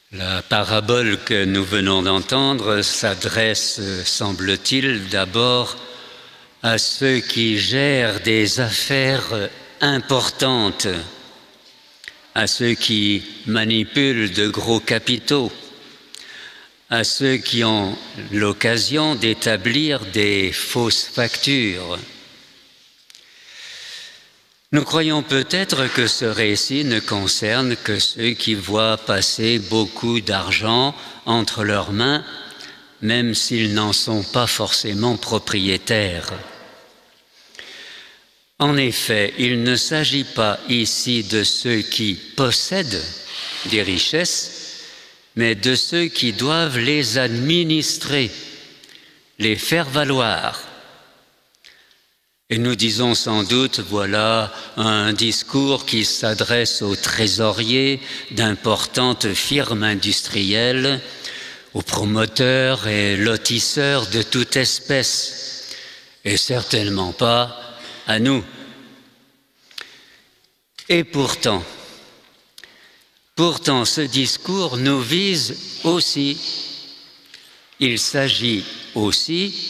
La parabole que nous venons d'entendre s'adresse, semble-t-il, d'abord à ceux qui gèrent des affaires importantes, à ceux qui manipulent de gros capitaux, à ceux qui ont l'occasion d'établir des fausses factures. Nous croyons peut-être que ce récit ne concerne que ceux qui voient passer beaucoup d'argent entre leurs mains, même s'ils n'en sont pas forcément propriétaires. En effet, il ne s'agit pas ici de ceux qui possèdent des richesses, mais de ceux qui doivent les administrer, les faire valoir. Et nous disons sans doute, voilà un discours qui s'adresse aux trésoriers d'importantes firmes industrielles, aux promoteurs et lotisseurs de toute espèce, et certainement pas à nous. Et pourtant, ce discours nous vise aussi. Il s'agit aussi